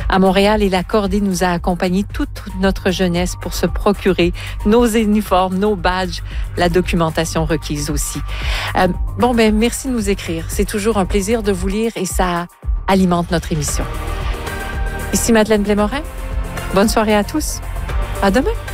à Montréal et la Cordée nous a accompagnés toute notre jeunesse pour se procurer nos uniformes, nos badges, la documentation requise aussi. Merci de nous écrire. C'est toujours un plaisir de vous lire et ça alimente notre émission. Ici Madeleine Blais-Morin. Bonne soirée à tous. À demain.